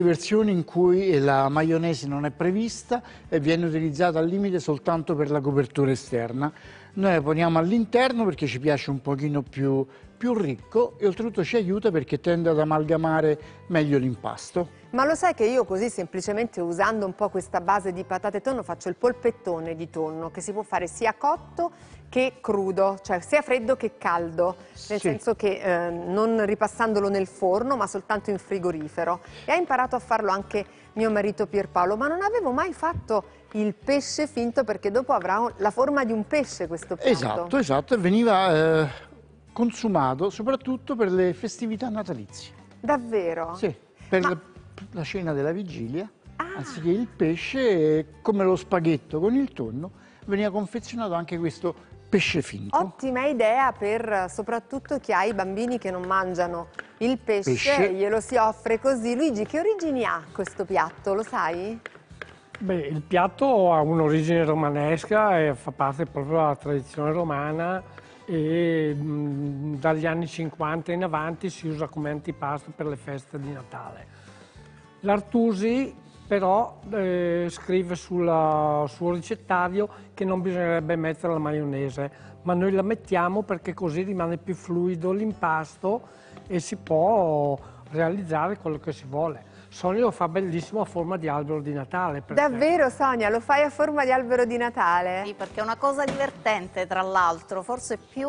Versioni in cui la maionese non è prevista e viene utilizzata al limite soltanto per la copertura esterna. Noi la poniamo all'interno perché ci piace un pochino più ricco e oltretutto ci aiuta perché tende ad amalgamare meglio l'impasto. Ma lo sai che io così semplicemente usando un po' questa base di patate e tonno faccio il polpettone di tonno che si può fare sia cotto che crudo, cioè sia freddo che caldo, nel senso che non ripassandolo nel forno ma soltanto in frigorifero. E ha imparato a farlo anche mio marito Pierpaolo, ma non avevo mai fatto il pesce finto perché dopo avrà la forma di un pesce questo piatto. Esatto, e veniva consumato soprattutto per le festività natalizie. Davvero? Sì, per la cena della vigilia, anziché il pesce, come lo spaghetto con il tonno, veniva confezionato anche questo pesce finto. Ottima idea per soprattutto chi ha i bambini che non mangiano il pesce, glielo si offre così. Luigi, che origini ha questo piatto, lo sai? Beh, il piatto ha un'origine romanesca e fa parte proprio della tradizione romana e dagli anni 50 in avanti si usa come antipasto per le feste di Natale. L'Artusi però scrive sul suo ricettario che non bisognerebbe mettere la maionese, ma noi la mettiamo perché così rimane più fluido l'impasto e si può realizzare quello che si vuole. Sonia lo fa bellissimo a forma di albero di Natale. Davvero Sonia, lo fai a forma di albero di Natale? Sì, perché è una cosa divertente tra l'altro, forse più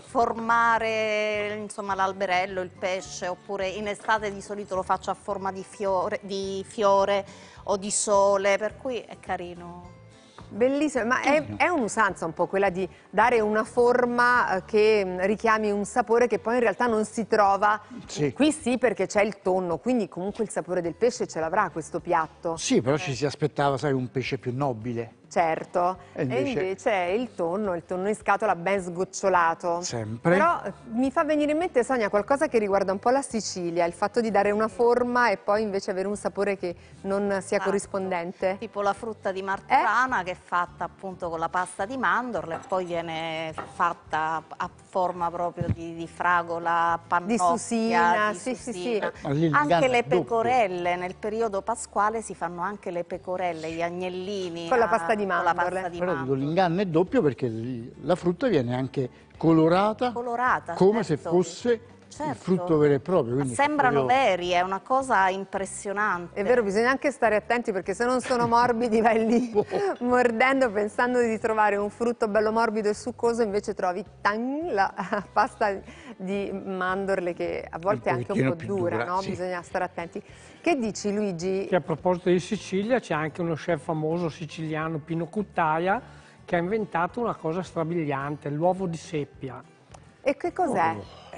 formare insomma l'alberello, il pesce, oppure in estate di solito lo faccio a forma di fiore o di sole, per cui è carino. Bellissimo, ma è un'usanza un po' quella di dare una forma che richiami un sapore che poi in realtà non si trova. Sì. Qui sì, perché c'è il tonno, quindi comunque il sapore del pesce ce l'avrà questo piatto. Sì, però ci si aspettava, sai, un pesce più nobile. Certo, e invece è il tonno in scatola ben sgocciolato. Sempre. Però mi fa venire in mente, Sonia, qualcosa che riguarda un po' la Sicilia, il fatto di dare una forma e poi invece avere un sapore che non sia corrispondente. Tipo la frutta di martorana che è fatta appunto con la pasta di mandorle e poi viene fatta a forma proprio di fragola, pannocchia, di susina, sì. Anche le pecorelle, nel periodo pasquale si fanno anche le pecorelle, gli agnellini. Con la pasta di mandorle. Però dico, l'inganno è doppio perché la frutta viene anche colorata come se fosse il frutto vero e proprio. Sembrano veri, è una cosa impressionante. È vero, bisogna anche stare attenti perché se non sono morbidi vai lì mordendo pensando di trovare un frutto bello morbido e succoso, invece trovi la pasta di mandorle che a volte è anche un po' dura, no? Sì. Bisogna stare attenti. Che dici Luigi? Che a proposito di Sicilia c'è anche uno chef famoso siciliano, Pino Cuttaia, che ha inventato una cosa strabiliante, l'uovo di seppia. E che cos'è?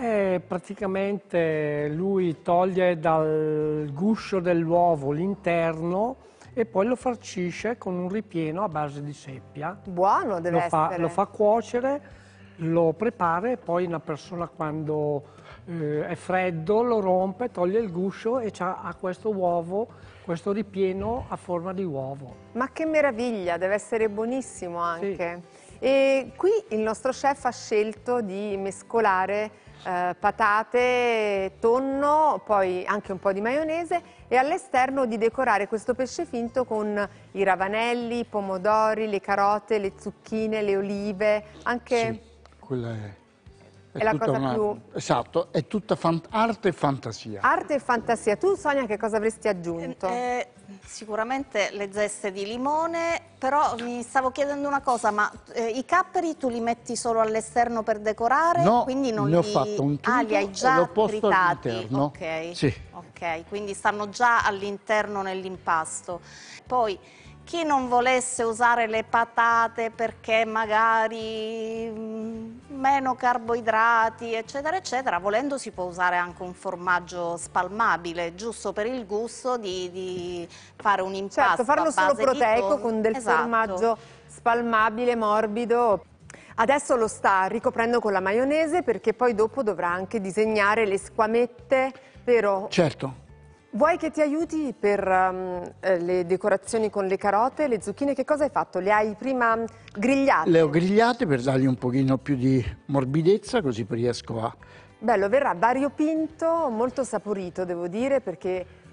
Praticamente lui toglie dal guscio dell'uovo l'interno e poi lo farcisce con un ripieno a base di seppia. Buono deve essere. Lo fa cuocere, lo prepara e poi una persona quando è freddo lo rompe, toglie il guscio e ha questo uovo, questo ripieno a forma di uovo. Ma che meraviglia, deve essere buonissimo anche. Sì. E qui il nostro chef ha scelto di mescolare patate, tonno, poi anche un po' di maionese e all'esterno di decorare questo pesce finto con i ravanelli, i pomodori, le carote, le zucchine, le olive, anche... Sì, quella è la cosa più... Esatto, è tutta arte e fantasia. Arte e fantasia. Tu, Sonia, che cosa avresti aggiunto? Sicuramente le zeste di limone, però mi stavo chiedendo una cosa, ma i capperi tu li metti solo all'esterno per decorare? No, quindi non ne ho fatto un trito li hai già e l'ho posto tritati? all'interno. Ok, sì. Ok, quindi stanno già all'interno nell'impasto. Poi... chi non volesse usare le patate perché magari meno carboidrati, eccetera, eccetera, volendo si può usare anche un formaggio spalmabile, giusto per il gusto di fare un impasto. Certo, farlo solo proteico con del formaggio spalmabile, morbido. Adesso lo sta ricoprendo con la maionese perché poi dopo dovrà anche disegnare le squamette, vero? Certo. Vuoi che ti aiuti per le decorazioni con le carote, le zucchine? Che cosa hai fatto? Le hai prima grigliate? Le ho grigliate per dargli un pochino più di morbidezza, così riesco a... Bello, verrà variopinto, molto saporito devo dire, perché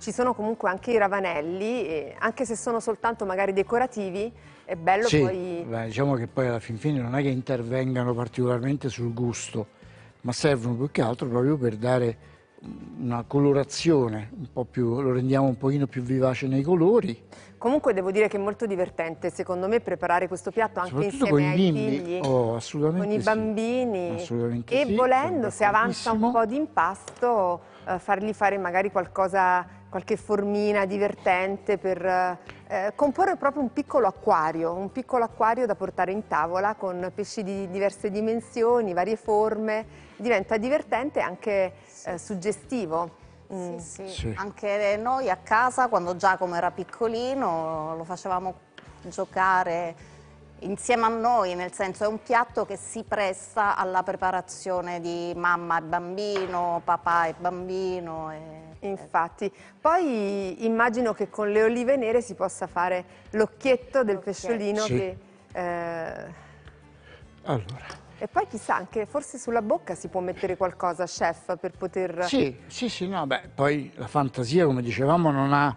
ci sono comunque anche i ravanelli, e anche se sono soltanto magari decorativi, è bello Sì, poi... beh, diciamo che poi alla fin fine non è che intervengano particolarmente sul gusto, ma servono più che altro proprio per dare una colorazione un po' più, lo rendiamo un pochino più vivace nei colori. Comunque devo dire che è molto divertente, secondo me, preparare questo piatto anche Soprattutto con insieme i ai bimbi. figli, Oh, assolutamente con i sì. bambini, Assolutamente e sì, volendo, sono se avanza un d'accordissimo. po' di impasto, fargli fare magari qualcosa, qualche formina divertente per comporre proprio un piccolo acquario da portare in tavola con pesci di diverse dimensioni, varie forme, diventa divertente e anche suggestivo. Sì, Sì. anche noi a casa, quando Giacomo era piccolino, lo facevamo giocare insieme a noi, nel senso è un piatto che si presta alla preparazione di mamma e bambino, papà e bambino. Infatti, poi immagino che con le olive nere si possa fare l'occhietto del pesciolino Sì. che... Allora, E poi chissà, anche forse sulla bocca si può mettere qualcosa, chef, per poter... sì, no, beh, poi la fantasia, come dicevamo, non ha...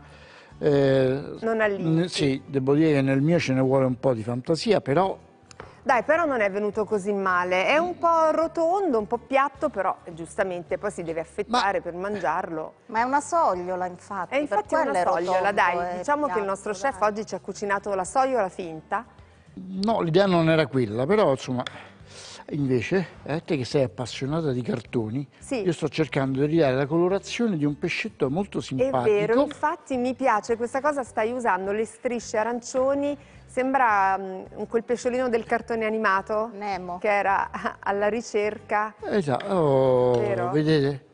Non ha limiti. Sì, devo dire che nel mio ce ne vuole un po' di fantasia, però... Dai, però non è venuto così male, è un po' rotondo, un po' piatto, però giustamente poi si deve affettare per mangiarlo. Ma è una sogliola, infatti. E infatti per è quello una sogliola, rotondo, dai, è diciamo che il nostro piatto, chef dai. oggi ci ha cucinato la sogliola finta. No, l'idea non era quella, però insomma, invece, te che sei appassionata di cartoni, Sì. io sto cercando di ridare la colorazione di un pescetto molto È simpatico. vero, infatti mi piace questa cosa, stai usando le strisce arancioni, sembra quel pesciolino del cartone animato Nemo. che era alla ricerca, Esatto, oh, Vero? vedete?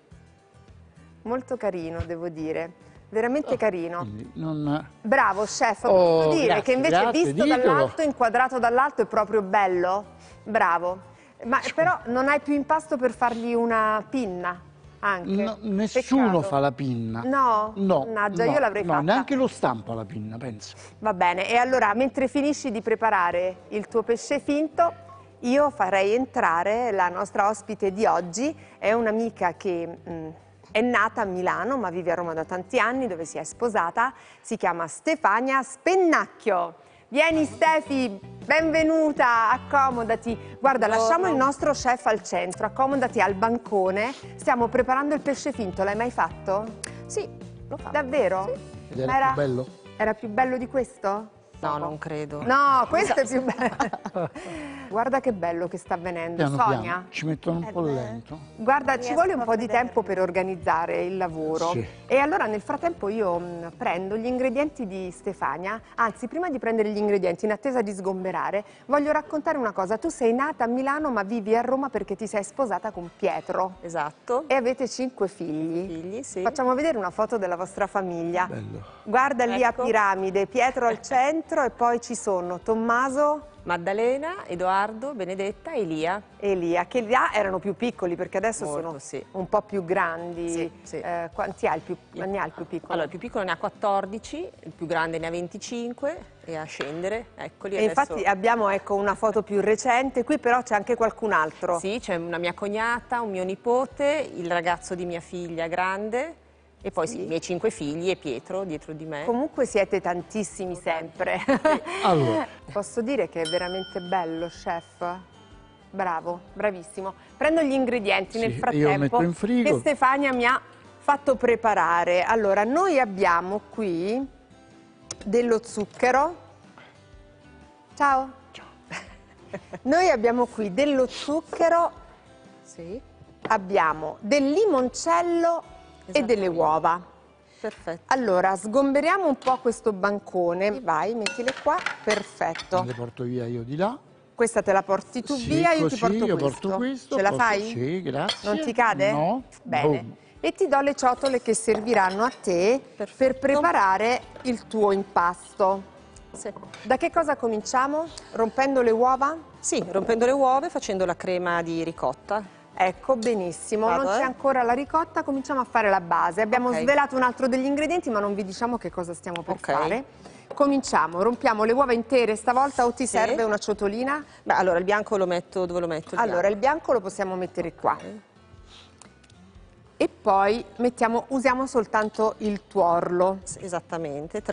molto carino devo dire, veramente carino. Quindi non... Bravo chef, Oh, posso dire grazie, che invece grazie, visto ditelo. dall'alto, inquadrato dall'alto è proprio bello, bravo. Ma però non hai più impasto per fargli una pinna anche? No, nessuno Peccato. fa la pinna. No? No, Mannaggia, no, io l'avrei no, fatta. neanche lo stampo alla pinna, penso. Va bene, e allora mentre finisci di preparare il tuo pesce finto, io farei entrare la nostra ospite di oggi, è un'amica che è nata a Milano ma vive a Roma da tanti anni, dove si è sposata, si chiama Stefania Spennacchio. Vieni Stefi, benvenuta, accomodati. Guarda, lasciamo il nostro chef al centro, accomodati al bancone, stiamo preparando il pesce finto, l'hai mai fatto? Sì, lo fa. Davvero? Ed era Ma più bello? Era più bello di questo? No, non credo. No, questo è più bello. Guarda che bello che sta avvenendo. Piano Sonia, piano, ci mettono un po' lento. guarda, ci vuole un a po' di vederlo. tempo per organizzare il lavoro. Sì. E allora nel frattempo io prendo gli ingredienti di Stefania. Anzi, prima di prendere gli ingredienti, in attesa di sgomberare, voglio raccontare una cosa. Tu sei nata a Milano ma vivi a Roma perché ti sei sposata con Pietro. Esatto. E avete 5 figli. Figli, sì. Facciamo vedere una foto della vostra famiglia. Bello. Guarda lì Ecco. a piramide, Pietro al centro e poi ci sono Tommaso Maddalena, Edoardo, Benedetta, Elia. e Elia, che là erano più piccoli perché adesso Molto, sono sì. un po' più grandi. Sì, sì. Quanti ha il più, ne ha il più piccolo? Allora, il più piccolo ne ha 14, il più grande ne ha 25 e a scendere, eccoli E adesso. infatti abbiamo ecco, una foto più recente, qui però c'è anche qualcun altro. Sì, c'è una mia cognata, un mio nipote, il ragazzo di mia figlia grande e poi sì, i miei 5 figli e Pietro dietro di me. Comunque siete tantissimi sempre. Allora. Posso dire che è veramente bello, chef? Bravo, bravissimo. Prendo gli ingredienti Sì, nel io frattempo metto in frigo. che Stefania mi ha fatto preparare. Allora, noi abbiamo qui dello zucchero. Ciao. Noi abbiamo qui dello zucchero, Sì, abbiamo del limoncello e delle uova. perfetto. Allora, sgomberiamo un po' questo bancone. Vai, mettile qua. Perfetto. Le porto via io di là. Questa te la porti tu Sì, via, io così, ti porto io questo. porto questo, Ce la posso- fai? Sì, grazie. Non ti cade? No. Bene. Boom. E ti do le ciotole che serviranno a te per Perfetto. preparare il tuo impasto. Sì. Da che cosa cominciamo? Rompendo le uova? Sì, rompendo le uova e facendo la crema di ricotta. Ecco, benissimo. Vado, Non c'è ancora la ricotta, cominciamo a fare la base. Abbiamo Ok. svelato un altro degli ingredienti, ma non vi diciamo che cosa stiamo per Ok. fare. Cominciamo, rompiamo le uova intere stavolta o ti Sì. serve una ciotolina? Beh, allora il bianco lo metto, dove lo metto? Il Allora, bianco? il bianco lo possiamo mettere qua. E poi usiamo soltanto il tuorlo. Esattamente,